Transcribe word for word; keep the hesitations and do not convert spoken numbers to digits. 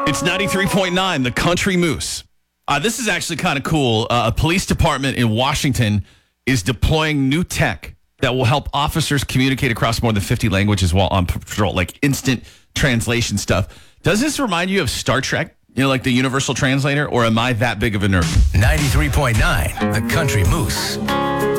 It's ninety-three point nine, the Country Moose. Uh, this is actually kind of cool. Uh, a police department in Washington is deploying new tech that will help officers communicate across more than fifty languages while on patrol, like instant translation stuff. Does this remind you of Star Trek? You know, like the Universal Translator? Or am I that big of a nerd? ninety-three point nine, the Country Moose.